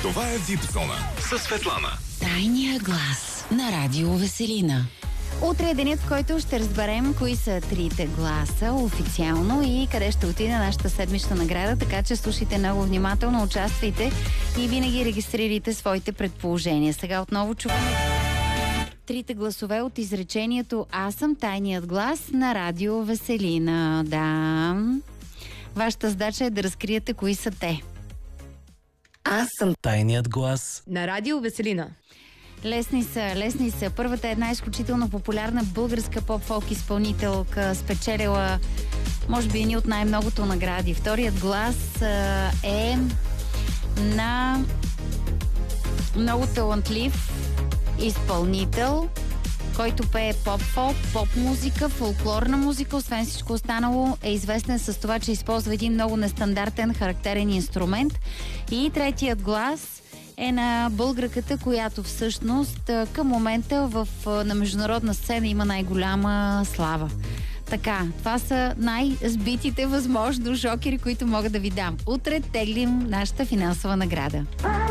Това е VIP Зона със Светлана. Тайния глас на Радио Веселина. Утре е денят, в който ще разберем кои са трите гласа официално и къде ще отиде нашата седмична награда, така че слушайте много внимателно, участвайте и винаги регистрирайте своите предположения. Сега отново чуваме трите гласове от изречението "Аз съм тайният глас" на Радио Веселина. Да. Вашата задача е да разкриете кои са те. Аз съм тайният глас на Радио Веселина. Лесни са. Първата е една изключително популярна българска поп-фолк изпълнителка, спечелила може би едни от най-многото награди. Вторият глас е на много талантлив изпълнител, който пее поп-фолк, поп-музика, фолклорна музика. Освен всичко останало е известен с това, че използва един много нестандартен, характерен инструмент. И третият глас е на българката, която всъщност към момента на международна сцена има най-голяма слава. Така, това са най-сбитите възможно жокери, които мога да ви дам. Утре теглим нашата финансова награда.